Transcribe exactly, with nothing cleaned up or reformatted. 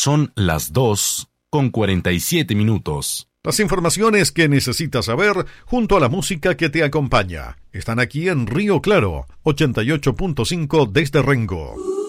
Son las dos con cuarenta y siete minutos. Las informaciones que necesitas saber junto a la música que te acompaña están aquí en Río Claro, ochenta y ocho punto cinco desde Rengo.